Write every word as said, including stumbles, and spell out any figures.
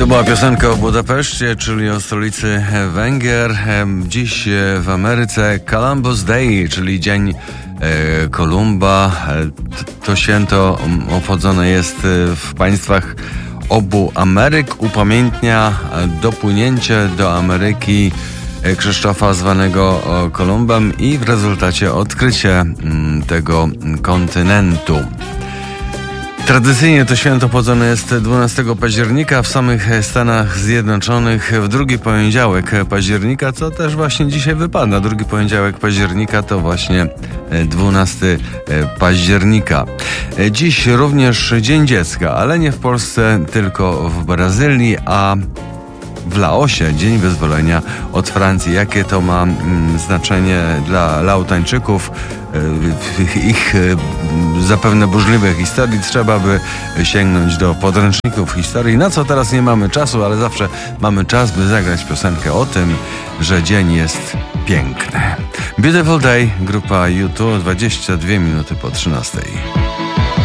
To była piosenka o Budapeszcie, czyli o stolicy Węgier. Dziś w Ameryce Columbus Day, czyli Dzień Kolumba. To święto obchodzone jest w państwach obu Ameryk. Upamiętnia dopłynięcie do Ameryki Krzysztofa zwanego Kolumbem i w rezultacie odkrycie tego kontynentu. Tradycyjnie to święto obchodzone jest dwunastego października w samych Stanach Zjednoczonych w drugi poniedziałek października, co też właśnie dzisiaj wypada. Drugi poniedziałek października to właśnie dwunastego października. Dziś również Dzień Dziecka, ale nie w Polsce, tylko w Brazylii, a w Laosie Dzień Wyzwolenia od Francji. Jakie to ma mm, znaczenie dla Laotańczyków, y, ich y, zapewne burzliwej historii, trzeba by sięgnąć do podręczników historii, na co teraz nie mamy czasu, ale zawsze mamy czas, by zagrać piosenkę o tym, że dzień jest piękny. Beautiful Day, grupa U dwa, dwadzieścia dwie minuty po trzynastej.